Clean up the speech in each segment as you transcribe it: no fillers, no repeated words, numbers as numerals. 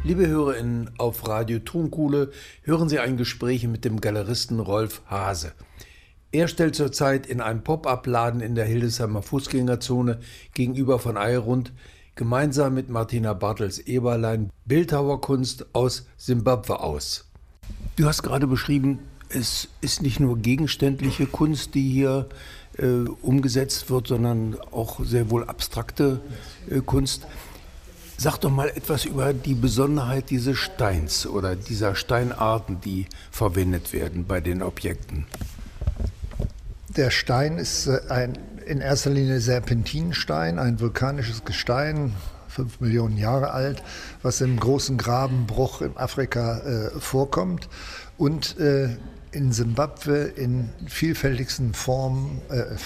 Liebe HörerInnen auf Radio Tonkuhle, hören Sie ein Gespräch mit dem Galeristen Rolf Haase. Er stellt zurzeit in einem Pop-up-Laden in der Hildesheimer Fußgängerzone gegenüber von Eirund gemeinsam mit Martina Bartels-Eberlein Bildhauerkunst aus Simbabwe aus. Du hast gerade beschrieben, es ist nicht nur gegenständliche Kunst, die hier umgesetzt wird, sondern auch sehr wohl abstrakte Kunst. Sag doch mal etwas über die Besonderheit dieses Steins oder dieser Steinarten, die verwendet werden bei den Objekten. Der Stein ist in erster Linie Serpentinstein, ein vulkanisches Gestein, 5 Millionen Jahre alt, was im großen Grabenbruch in Afrika vorkommt und in Simbabwe in vielfältigsten Farben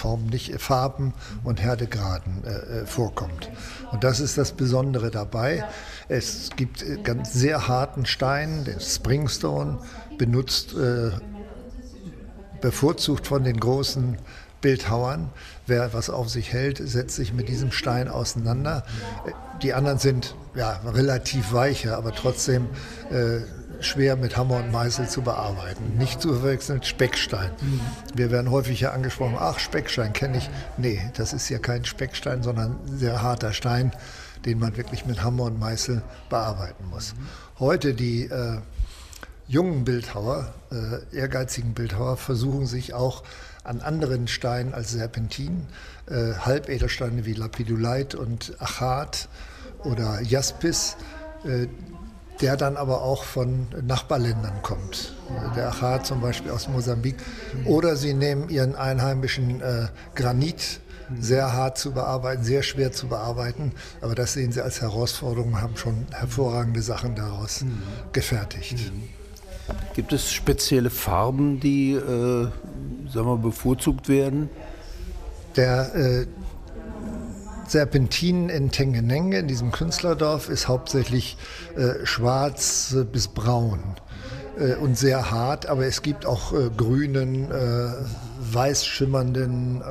und Härtegraden vorkommt. Und das ist das Besondere dabei. Es gibt ganz sehr harten Stein, der Springstone, benutzt bevorzugt von den großen Bildhauern. Wer was auf sich hält, setzt sich mit diesem Stein auseinander. Die anderen sind relativ weicher, aber trotzdem schwer mit Hammer und Meißel zu bearbeiten. Nicht zu verwechseln mit Speckstein. Wir werden häufig hier angesprochen, ach, Speckstein kenne ich. Nee, das ist ja kein Speckstein, sondern ein sehr harter Stein, den man wirklich mit Hammer und Meißel bearbeiten muss. Heute die jungen Bildhauer, ehrgeizigen Bildhauer, versuchen sich auch an anderen Steinen als Serpentin, Halbedelsteine wie Lapidolite und Achat oder Jaspis, der dann aber auch von Nachbarländern kommt. Der Achat zum Beispiel aus Mosambik. Oder sie nehmen ihren einheimischen Granit, sehr hart zu bearbeiten, sehr schwer zu bearbeiten. Aber das sehen sie als Herausforderung, haben schon hervorragende Sachen daraus gefertigt. Gibt es spezielle Farben, die bevorzugt werden? Der Serpentin in Tengenenge, in diesem Künstlerdorf, ist hauptsächlich schwarz bis braun und sehr hart, aber es gibt auch grünen, weiß schimmernden,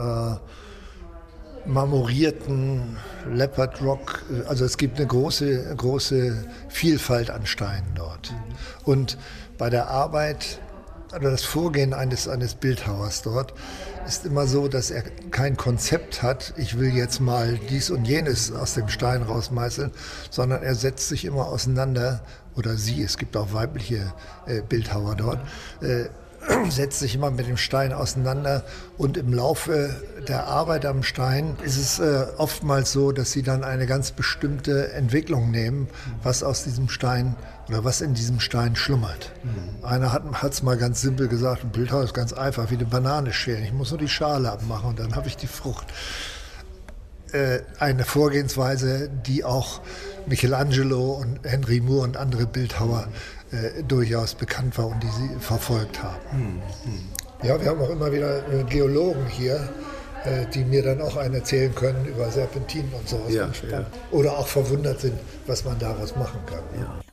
marmorierten, Leopard Rock, also es gibt eine große Vielfalt an Steinen dort. Und bei der Arbeit oder das Vorgehen eines Bildhauers dort ist immer so, dass er kein Konzept hat, ich will jetzt mal dies und jenes aus dem Stein rausmeißeln, sondern er setzt sich immer auseinander, oder sie, es gibt auch weibliche Bildhauer dort, setzt sich immer mit dem Stein auseinander und im Laufe der Arbeit am Stein ist es oftmals so, dass sie dann eine ganz bestimmte Entwicklung nehmen, was aus diesem Stein oder was in diesem Stein schlummert. Einer hat es mal ganz simpel gesagt, ein Bildhauer ist ganz einfach, wie eine Banane schälen. Ich muss nur die Schale abmachen und dann habe ich die Frucht. Eine Vorgehensweise, die auch Michelangelo und Henry Moore und andere Bildhauer durchaus bekannt war und die sie verfolgt haben. Ja, wir haben auch immer wieder Geologen hier, die mir dann auch einen erzählen können über Serpentinen und sowas. Ja. Oder auch verwundert sind, was man daraus machen kann. Ja.